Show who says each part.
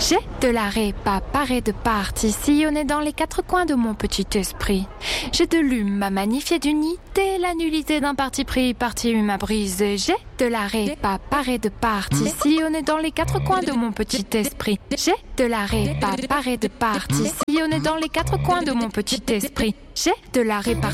Speaker 1: J'ai de la répa parée de parties sillonnées dans les quatre coins de mon petit esprit. J'ai de l'hume à magnifier d'unité, la nullité d'un parti pris, parti hume à briser. J'ai de la répa parée de parties sillonnées dans les quatre coins de mon petit esprit. J'ai de la répa parée de parties sillonnées dans les quatre coins de mon petit esprit. J'ai de la répa